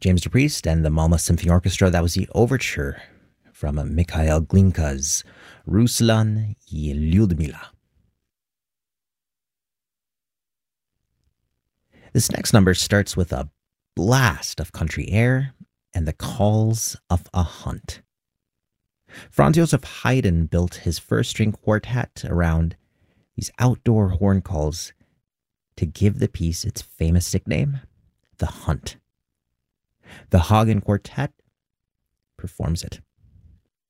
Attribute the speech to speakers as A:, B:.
A: James DePriest and the Malmö Symphony Orchestra. That was the overture from Mikhail Glinka's Ruslan и Lyudmila. This next number starts with a blast of country air and the calls of a hunt. Franz Joseph Haydn built his first string quartet around these outdoor horn calls to give the piece its famous nickname, The Hunt. The Hagen Quartet performs it.